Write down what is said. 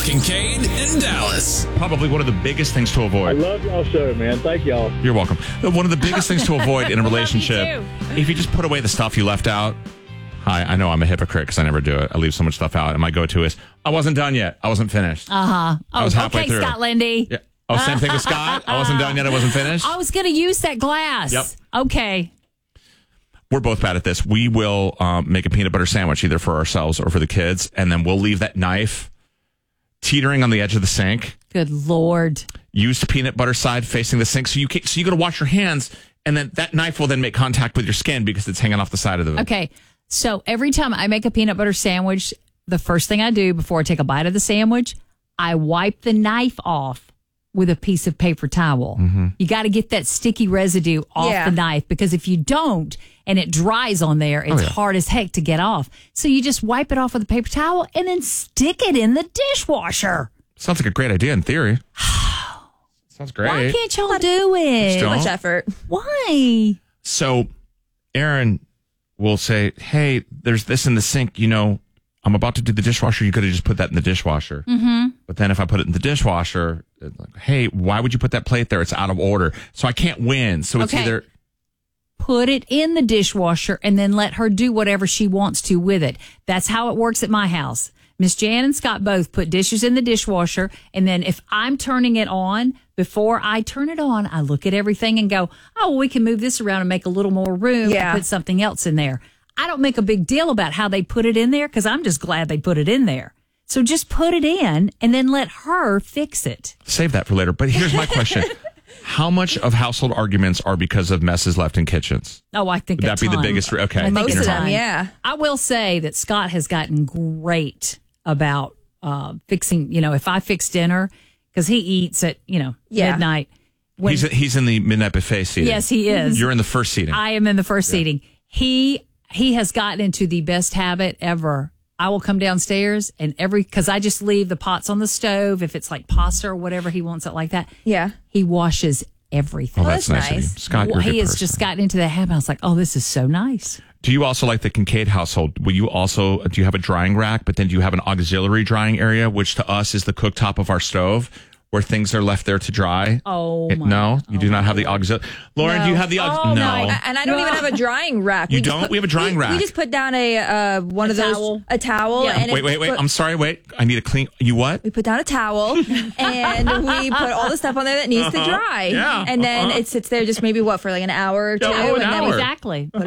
Kincaid in Dallas. Probably one of the biggest things to I avoid. love y'all show, man. Thank y'all. You're welcome. One of the biggest things to avoid in a relationship, too. if you just put away the stuff you left out. Hi, I know I'm a hypocrite because I never do it. I leave so much stuff out, and my go-to is, I wasn't done yet. I wasn't finished. I was halfway through. Scott Lindy. Yeah. Oh, same thing with Scott? I wasn't done yet. I wasn't finished. I was going to use that glass. Yep. Okay. We're both bad at this. We will make a peanut butter sandwich either for ourselves or for the kids, and then we'll leave that knife teetering on the edge of the sink. Good Lord. Use the peanut butter side facing the sink, so you got to wash your hands, and then that knife will then make contact with your skin because it's hanging off the side of the. Okay. So every time I make a peanut butter sandwich, the first thing I do before I take a bite of the sandwich, I wipe the knife off with a piece of paper towel. Mm-hmm. You got to get that sticky residue off the knife, because if you don't and it dries on there, it's hard as heck to get off. So you just wipe it off with a paper towel and then stick it in the dishwasher. Sounds like a great idea in theory. Sounds great. Why can't y'all do it? Too much effort. Why? So Aaron will say, hey, there's this in the sink. You know, I'm about to do the dishwasher. You could have just put that in the dishwasher. Mm-hmm. But then if I put it in the dishwasher, it's like, hey, why would you put that plate there? It's out of order. So I can't win. So it's either... Put it in the dishwasher and then let her do whatever she wants to with it. That's how it works at my house. Miss Jan and Scott both put dishes in the dishwasher, and then if I'm turning it on, before I turn it on, I look at everything and go, oh, well, we can move this around and make a little more room and put something else in there. I don't make a big deal about how they put it in there because I'm just glad they put it in there. So just put it in and then let her fix it. Save that for later. But here's my question. How much of household arguments are because of messes left in kitchens? Oh, I think Would that be the biggest? Okay. I think Most it's of them, fine. yeah. I will say that Scott has gotten great about fixing, if I fix dinner, because he eats at, midnight. When, He's in the midnight buffet seating. yes, he is. You're in the first seating. I am in the first seating. He has gotten into the best habit ever. I will come downstairs and because I just leave the pots on the stove. If it's like pasta or whatever he wants it like that. Yeah. He washes everything. Oh, that's that's nice of you. nice. Scott, you're a good He has person. just gotten into the habit. I was like, oh, this is so nice. Do you also like the Kincaid household? Do you have a drying rack, but then do you have an auxiliary drying area, which to us is the cooktop of our stove, where things are left there to dry? Oh, my. No? You do not have the auxiliary? Lauren, do you have the auxiliary? Oh, no. And I don't even have a drying rack. You don't? We have a drying rack. We just put down a towel. Yeah. And Wait. I'm sorry. Wait. I need a clean. You what? We put down a towel and we put all the stuff on there that needs to dry. Yeah. And then it sits there just maybe for like an hour or two. Yeah, an and then hour. we Exactly.